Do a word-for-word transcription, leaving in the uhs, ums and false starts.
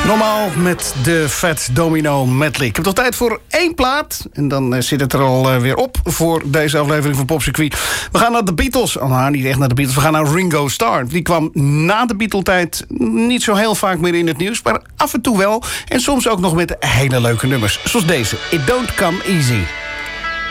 Normaal met de Fat Domino medley. Ik heb nog tijd voor één plaat. En dan uh, zit het er al uh, weer op voor deze aflevering van Popcircuit. We gaan naar de Beatles. Oh, nou, niet echt naar de Beatles. We gaan naar Ringo Starr. Die kwam na de Beatle-tijd niet zo heel vaak meer in het nieuws. Maar af en toe wel. En soms ook nog met hele leuke nummers. Zoals deze. It Don't Come Easy.